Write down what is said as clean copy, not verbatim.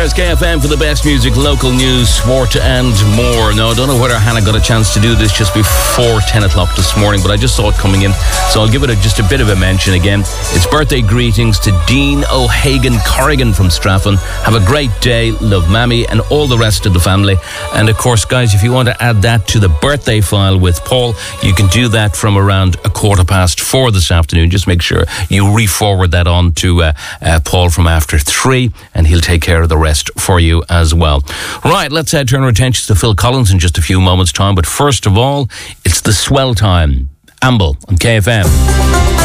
There's KFM for the best music, local news, sport and more. Now, I don't know whether Hannah got a chance to do this just before 10 o'clock this morning, but I just saw it coming in, so I'll give it just a bit of a mention again. It's birthday greetings to Dean O'Hagan Corrigan from Strathern. Have a great day, love Mammy and all the rest of the family. And of course, guys, if you want to add that to the birthday file with Paul, you can do that from around 4:15 this afternoon. Just make sure you re-forward that on to Paul from after 3, and he'll take care of the rest for you as well. Right, let's turn our attention to Phil Collins in just a few moments' time. But first of all, it's the swell time. Amble on KFM.